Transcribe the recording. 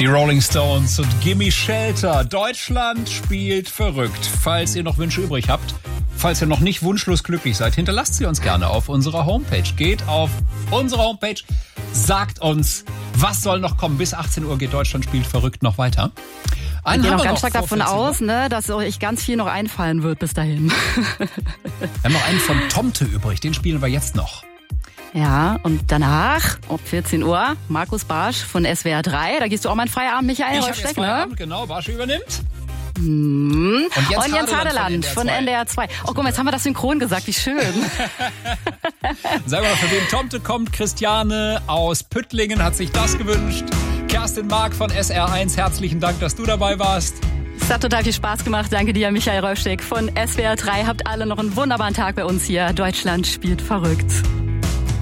Die Rolling Stones und Gimme Shelter. Deutschland spielt verrückt. Falls ihr noch Wünsche übrig habt, falls ihr noch nicht wunschlos glücklich seid, hinterlasst sie uns gerne auf unserer Homepage. Geht auf unsere Homepage, sagt uns, was soll noch kommen. Bis 18 Uhr geht Deutschland spielt verrückt noch weiter. Ich gehe noch ganz stark davon aus, dass euch ganz viel noch einfallen wird bis dahin. Wir haben noch einen von Tomte übrig, den spielen wir jetzt noch. Ja, und danach, um 14 Uhr, Markus Barsch von SWR 3. Da gehst du auch mal in Feierabend, Michael. Ich habe jetzt Feierabend, genau. Barsch übernimmt. Und Jens Hadeland von NDR 2. Oh, guck mal, jetzt haben wir das synchron gesagt. Wie schön. Sag mal, von wem Tomte kommt. Christiane aus Püttlingen hat sich das gewünscht. Kerstin Mark von SR1, herzlichen Dank, dass du dabei warst. Es hat total viel Spaß gemacht. Danke dir, Michael Röschig von SWR 3. Habt alle noch einen wunderbaren Tag bei uns hier. Deutschland spielt verrückt.